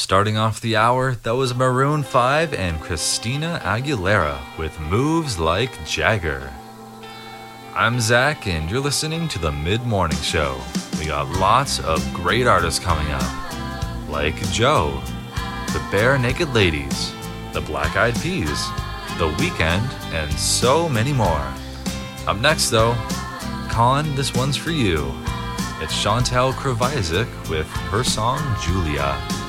Starting off the hour, that was Maroon 5 and Christina Aguilera with Moves Like Jagger. I'm Zach, and you're listening to the Mid-Morning Show. We got lots of great artists coming up, like Joe, the Bare Naked Ladies, the Black Eyed Peas, The Weeknd, and so many more. Up next, though, Con, this one's for you. It's Chantal Kreviazuk with her song Julia.